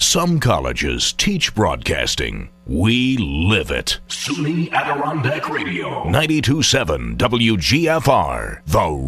Some colleges teach broadcasting. We live it. SUNY Adirondack Radio. 92.7 WGFR. The